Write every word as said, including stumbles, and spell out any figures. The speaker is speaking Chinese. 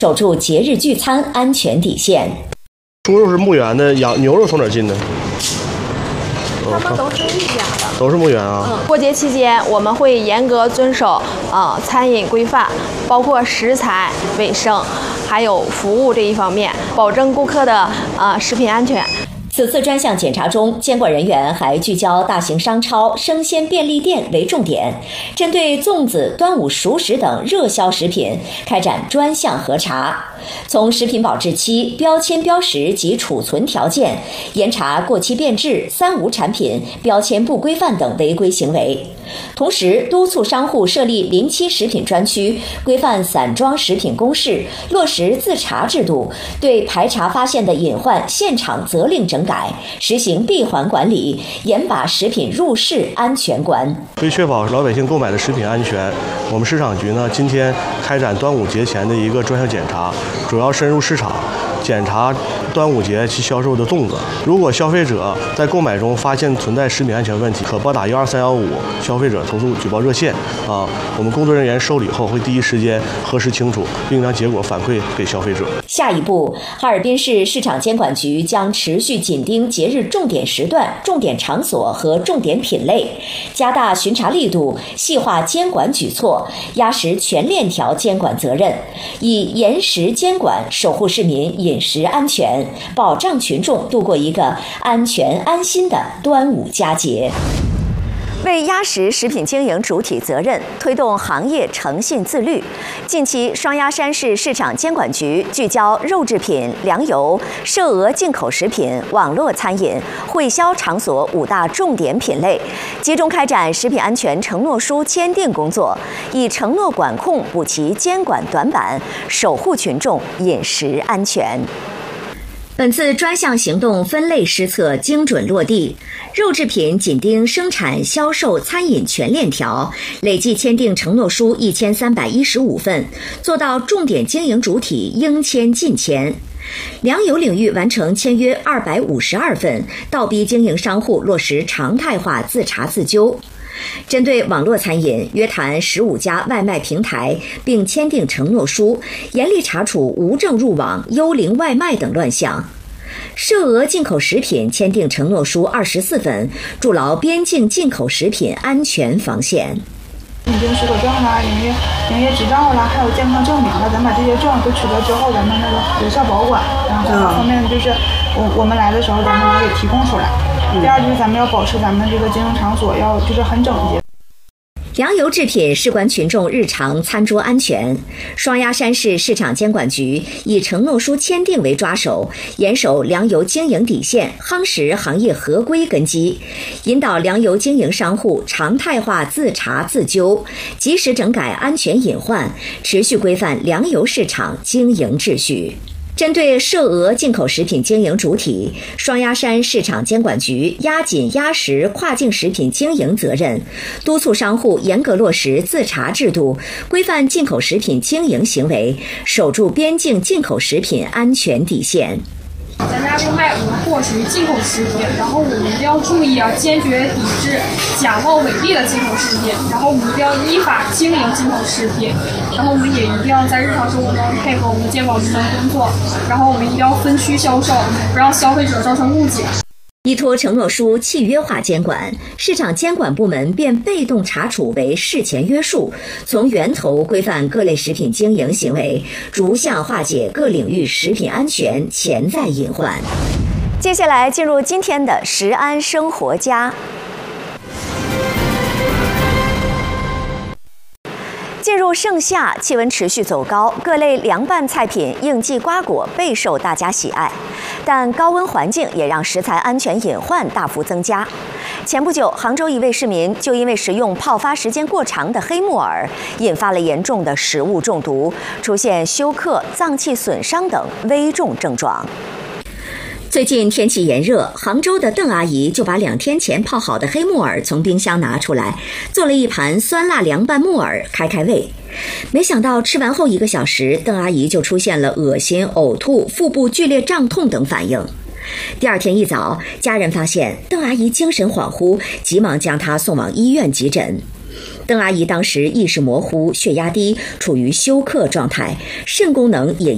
守住节日聚餐安全底线。 猪肉是牧原的，羊牛肉从哪儿进的？ 他们都是一家的， 都是牧原啊。 嗯，过节期间我们会严格遵守呃餐饮规范，包括食材卫生，还有服务这一方面，保证顾客的呃食品安全。 此次专项检查中，监管人员还聚焦大型商超、生鲜便利店为重点，针对粽子、端午熟食等热销食品开展专项核查，从食品保质期、标签标识及储存条件严查过期变质、三无产品、标签不规范等违规行为，同时督促商户设立临期食品专区，规范散装食品公示，落实自查制度，对排查发现的隐患现场责令整改，实行闭环管理，严把食品入市安全关。 为确保老百姓购买的食品安全，我们市场局呢今天开展端午节前的一个专项检查，主要深入市场检查端午节其销售的粽子。如果消费者在购买中发现存在食品安全问题，可拨打幺二三幺五消费者投诉举报热线啊。我们工作人员受理后会第一时间核实清楚，并将结果反馈给消费者。 下一步，哈尔滨市市场监管局将持续紧盯节日重点时段、重点场所和重点品类，加大巡查力度，细化监管举措，压实全链条监管责任，以严实监管守护市民饮食安全，保障群众度过一个安全安心的端午佳节。为压实食品经营主体责任，推动行业诚信自律，近期双鸭山市市场监管局聚焦肉制品、粮油、涉额进口食品、网络餐饮、会销场所五大重点品类，集中开展食品安全承诺书签订工作，以承诺管控补齐监管短板，守护群众饮食安全。本次专项行动分类施策精准落地，肉制品紧盯生产、销售、餐饮全链条，累计签订承诺书一千三百一十五份，做到重点经营主体应签尽签。粮油领域完成签约二百五十二份，倒逼经营商户落实常态化自查自纠。针对网络餐饮，约谈十五家外卖平台，并签订承诺书，严厉查处无证入网、幽灵外卖等乱象。涉额进口食品签订承诺书二十四份，筑牢边境进口食品安全防线。 引进许可证啦、营业营业执照啦，还有健康证明了，咱把这些证都取得之后，咱们那个有效保管，然后方面就是我我们来的时候，咱们能给提供出来。第二就是咱们要保持咱们这个经营场所要就是很整洁。 粮油制品事关群众日常餐桌安全，双鸭山市市场监管局以承诺书签订为抓手，严守粮油经营底线，夯实行业合规根基，引导粮油经营商户常态化自查自纠，及时整改安全隐患，持续规范粮油市场经营秩序。针对涉额进口食品经营主体，双鸭山市场监管局压紧压实跨境食品经营责任，督促商户严格落实自查制度，规范进口食品经营行为，守住边境进口食品安全底线。 咱家另外五货属于进口食品，然后我们一定要注意啊，坚决抵制假冒伪劣的进口食品，然后我们一定要依法经营进口食品，然后我们也一定要在日常生活中配合我们的监管部门工作，然后我们一定要分区销售，不让消费者造成误解。 依托承诺书契约化监管，市场监管部门变被动查处为事前约束，从源头规范各类食品经营行为，逐项化解各领域食品安全潜在隐患。接下来进入今天的食安生活家。进入盛夏，气温持续走高，各类凉拌菜品、应季瓜果备受大家喜爱。但高温环境也让食材安全隐患大幅增加。前不久，杭州一位市民就因为食用泡发时间过长的黑木耳，引发了严重的食物中毒，出现休克、脏器损伤等危重症状。最近天气炎热，杭州的邓阿姨就把两天前泡好的黑木耳从冰箱拿出来，做了一盘酸辣凉拌木耳开开胃。没想到吃完后一个小时，邓阿姨就出现了恶心、呕吐、腹部剧烈胀痛等反应。第二天一早，家人发现邓阿姨精神恍惚，急忙将她送往医院急诊。邓阿姨当时意识模糊，血压低，处于休克状态，肾功能也